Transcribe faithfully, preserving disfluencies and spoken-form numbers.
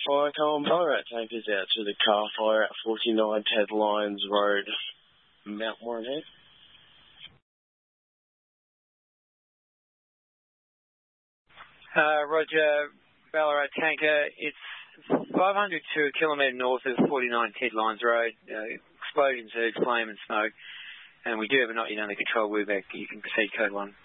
Fire, come on, Ballarat tankers out to the car fire at forty-nine Ted Lyons Road, Mount Warren Head. Uh, Roger, Ballarat tanker. It's five hundred to a kilometre north of forty-nine Ted Lyons Road. Uh, explosions heard, flame and smoke. And we do have a not yet under control Woobeck. You can proceed code one.